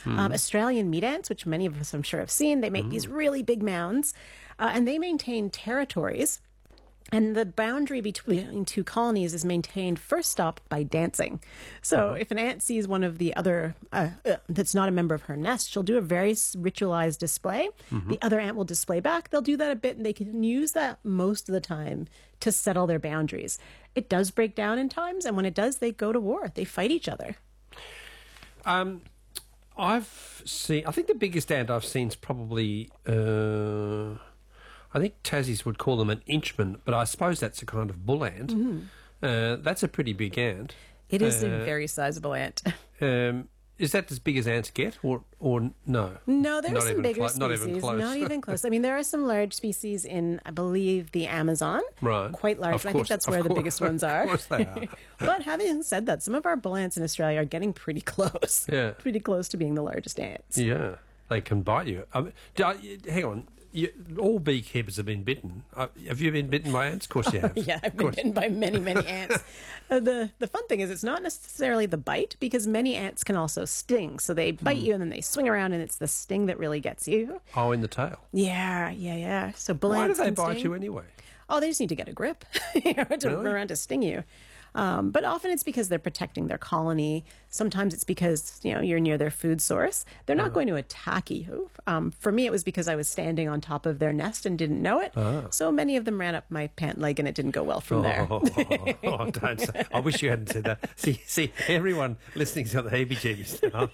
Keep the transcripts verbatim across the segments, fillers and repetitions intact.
Um, Australian meat ants, which many of us I'm sure have seen, they make these really big mounds, uh, and they maintain territories. And the boundary between two colonies is maintained first up by dancing. So if an ant sees one of the other uh, uh, that's not a member of her nest, she'll do a very s- ritualized display. The other ant will display back. They'll do that a bit, and they can use that most of the time to settle their boundaries. It does break down in times, and when it does, they go to war. They fight each other. Um, I've seen. I think the biggest ant I've seen is probably. Uh, I think Tassies would call them an inchman, but I suppose that's a kind of bull ant. Uh, that's a pretty big ant. It is a Uh, very sizable ant. Um, is that as big as ants get, or or no? No, there are Not some even bigger clo- not even species. close. Not even close. I mean, there are some large species in, I believe, the Amazon. Right. Quite large. Of I think course, that's of where the course, biggest ones are. Of course they are. But having said that, some of our bull ants in Australia are getting pretty close. Yeah. Pretty close to being the largest ants. Yeah, they can bite you. I mean, d- I- hang on. You, all beekeepers have been bitten. Uh, have you been bitten by ants? Of course you have. Yeah, I've Of been course. bitten by many, many ants. Uh, the the fun thing is it's not necessarily the bite, because many ants can also sting. So they bite Hmm. you and then they swing around, and it's the sting that really gets you. Oh, in the tail. Yeah, yeah, yeah. So bull Why do ants they can bite sting. you anyway? Oh, they just need to get a grip you know, to Really? around to sting you. Um, but often it's because they're protecting their colony. Sometimes it's because, you know, you're near their food source. They're not going to attack you. Um, for me, it was because I was standing on top of their nest and didn't know it. So many of them ran up my pant leg, and it didn't go well from there. Oh, oh, don't say. I wish you hadn't said that. See, see, everyone listening's got the heebie-jeebies now.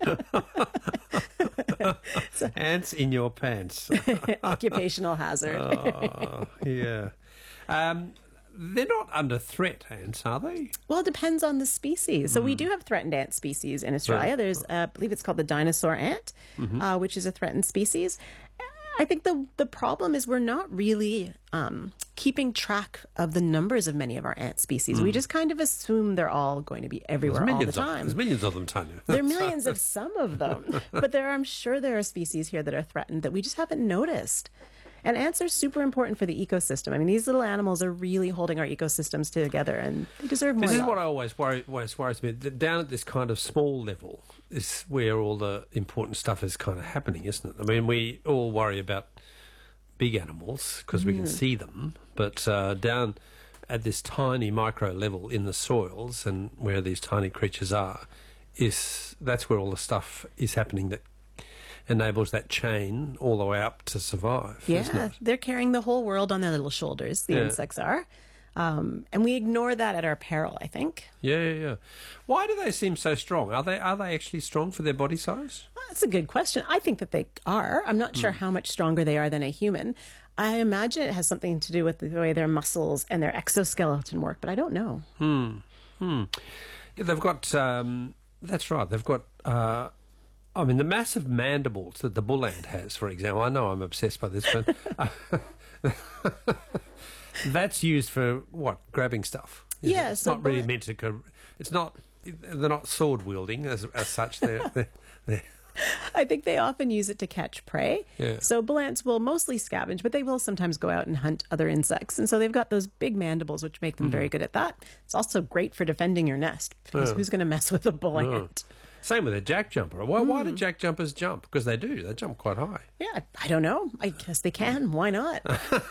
That's ants in your pants. Occupational hazard. Oh, yeah. Um, they're not under threat, ants, are they? Well, it depends on the species. So we do have threatened ant species in Australia. Right. There's, uh, I believe it's called the dinosaur ant, uh, which is a threatened species. I think the the problem is we're not really um, keeping track of the numbers of many of our ant species. We just kind of assume they're all going to be everywhere all the millions of, time. there's millions of them, Tanya. There are millions of some of them, but there, I'm sure there are species here that are threatened that we just haven't noticed. And ants are super important for the ecosystem. I mean, these little animals are really holding our ecosystems together, and they deserve more This is love. what I always worry, always worries me. that Down at this kind of small level is where all the important stuff is kind of happening, isn't it? I mean, we all worry about big animals because we can see them, but uh, down at this tiny micro level in the soils and where these tiny creatures are, is that's where all the stuff is happening that enables that chain all the way up to survive. isn't Yeah, it? they're carrying the whole world on their little shoulders, the Yeah. insects are. Um, and we ignore that at our peril, I think. Yeah, yeah, yeah. Why do they seem so strong? Are they are they actually strong for their body size? Well, that's a good question. I think that they are. I'm not sure how much stronger they are than a human. I imagine it has something to do with the way their muscles and their exoskeleton work, but I don't know. Yeah, they've got. Um, that's right. They've got. Uh, I mean, the massive mandibles that the bull ant has, for example. I know I'm obsessed by this, but uh, that's used for what? Grabbing stuff. Is it? Yeah, it's so not really bull- meant to. co- It's not. They're not sword wielding as as such. They're, they're, they're I think they often use it to catch prey. Yeah. So bull ants will mostly scavenge, but they will sometimes go out and hunt other insects. And so they've got those big mandibles, which make them very good at that. It's also great for defending your nest, because Yeah. who's going to mess with a bull No. ant? Same with a jack jumper. Why, why do jack jumpers jump? Because they do. They jump quite high. Yeah, I don't know. I guess they can. Why not?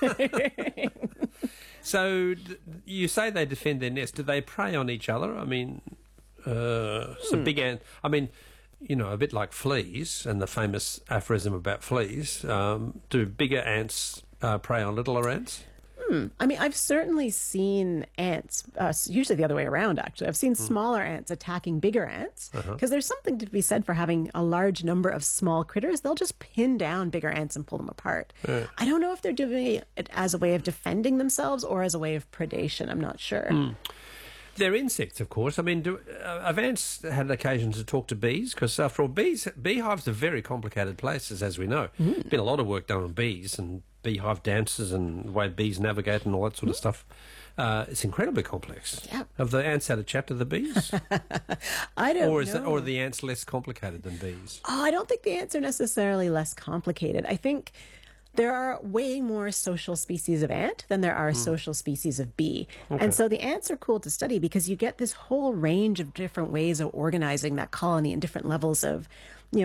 So d- you say they defend their nest. Do they prey on each other? I mean, uh, some big ant. I mean, you know, a bit like fleas and the famous aphorism about fleas. Um, do bigger ants uh, prey on littler ants? I mean, I've certainly seen ants, uh, usually the other way around, actually. I've seen smaller ants attacking bigger ants, because there's something to be said for having a large number of small critters. They'll just pin down bigger ants and pull them apart. I don't know if they're doing it as a way of defending themselves or as a way of predation. I'm not sure. They're insects, of course. I mean, do, uh, have ants had occasion to talk to bees? Because after all, bees, beehives are very complicated places, as we know. Been a lot of work done on bees and beehive dances and the way bees navigate and all that sort of stuff. Uh, it's incredibly complex. Yep. Have the ants had a chat to the bees? I don't or is know. the, or are the ants less complicated than bees? Oh, I don't think the ants are necessarily less complicated. I think there are way more social species of ant than there are social species of bee. And so the ants are cool to study because you get this whole range of different ways of organizing that colony and different levels of